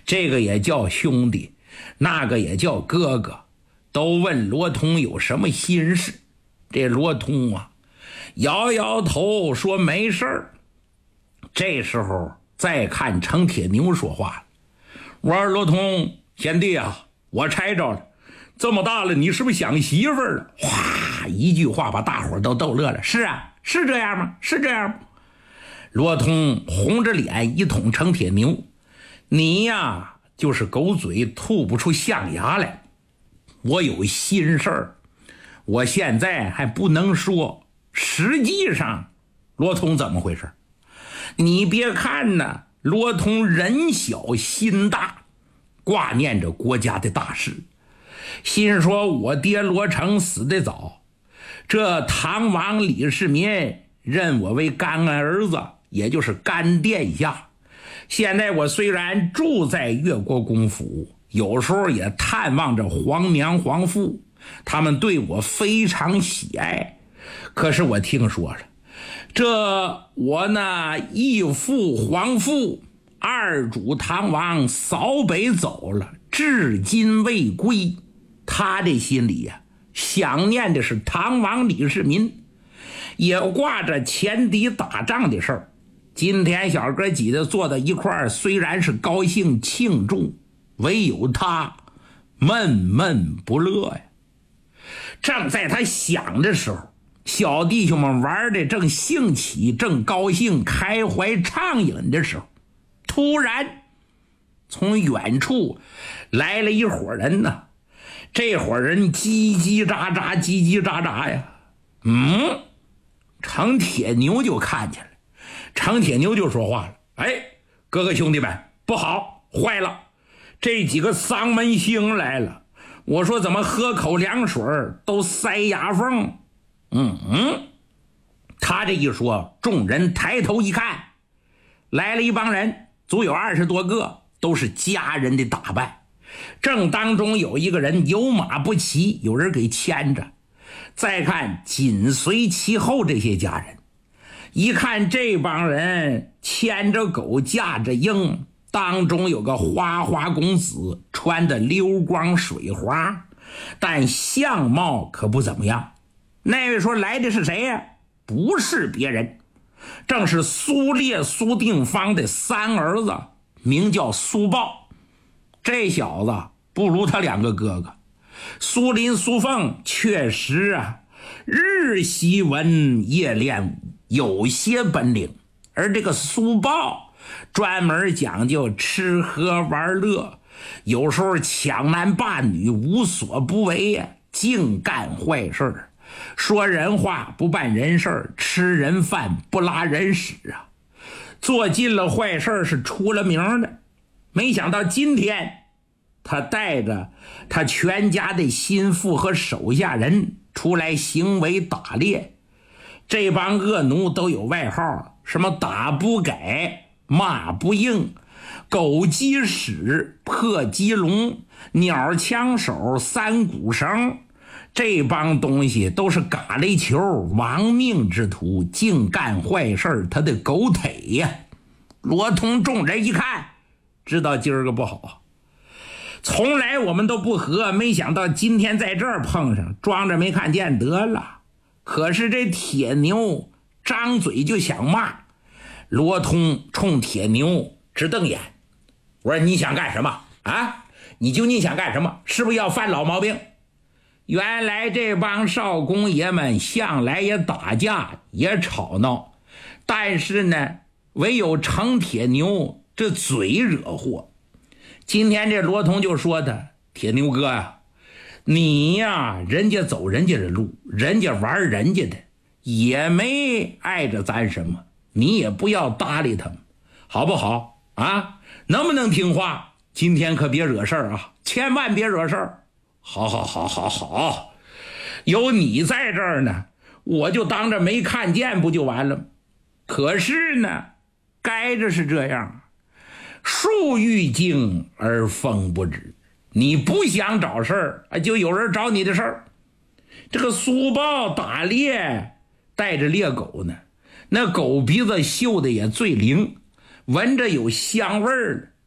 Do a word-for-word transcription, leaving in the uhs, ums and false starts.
这个也叫兄弟，那个也叫哥哥，都问罗通有什么心事。这罗通啊摇摇头说没事儿。这时候再看程铁牛说话了，我说罗通贤弟啊，我猜着了，这么大了你是不是想媳妇儿了？哗，一句话把大伙儿都逗乐了。是啊，是这样吗？是这样吗？罗通红着脸一捅程铁牛，你呀就是狗嘴吐不出象牙来，我有心事儿，我现在还不能说。实际上罗通怎么回事？你别看呢，罗通人小心大，挂念着国家的大事，心说我爹罗成死得早，这唐王李世民认我为干儿子，也就是干殿下。现在我虽然住在越国公府，有时候也探望着皇娘皇父，他们对我非常喜爱。可是我听说了，这我那义父皇父二主唐王扫北走了，至今未归。他的心里呀、啊，想念的是唐王李世民，也挂着前敌打仗的事儿。今天小哥几个坐在一块儿，虽然是高兴庆祝，唯有他闷闷不乐呀。正在他想的时候，小弟兄们玩的正兴起，正高兴开怀畅饮的时候，突然从远处来了一伙人呢。这伙人叽叽喳喳叽叽喳喳呀，嗯，程铁牛就看见了。程铁牛就说话了，哎，哥哥兄弟们，不好，坏了，这几个丧门星来了。我说怎么喝口凉水都塞牙缝。嗯嗯，他这一说，众人抬头一看，来了一帮人，足有二十多个，都是家人的打扮。正当中有一个人有马不骑，有人给牵着。再看紧随其后这些家人，一看这帮人牵着狗驾着鹰，当中有个花花公子，穿的溜光水滑，但相貌可不怎么样。那位说来的是谁呀？不是别人，正是苏烈苏定方的三儿子，名叫苏豹。这小子不如他两个哥哥。苏林苏凤确实啊，日习文夜练武，有些本领。而这个苏豹专门讲究吃喝玩乐，有时候抢男霸女，无所不为呀，净干坏事，说人话不办人事，吃人饭不拉人屎啊！做尽了坏事，是出了名的。没想到今天他带着他全家的心腹和手下人出来行为打猎。这帮恶奴都有外号，什么打不改、骂不应、狗鸡屎、破鸡笼、鸟枪手、三股绳。这帮东西都是嘎雷球，亡命之徒，净干坏事，他的狗腿呀！罗通众人一看，知道今儿个不好，从来我们都不和，没想到今天在这儿碰上，装着没看见得了。可是这铁牛张嘴就想骂，罗通冲铁牛直瞪眼，我说你想干什么啊？你究竟想干什么？是不是要犯老毛病？原来这帮少公爷们向来也打架也吵闹，但是呢唯有程铁牛这嘴惹祸。今天这罗通就说他，铁牛哥啊，你呀人家走人家的路，人家玩人家的，也没碍着咱什么，你也不要搭理他们，好不好啊？能不能听话？今天可别惹事儿啊，千万别惹事儿。好好好好好，有你在这儿呢，我就当着没看见不就完了？可是呢该着是这样，树欲静而风不止，你不想找事儿，就有人找你的事儿。这个苏豹打猎带着猎狗呢，那狗鼻子嗅的也最灵，闻着有香味儿，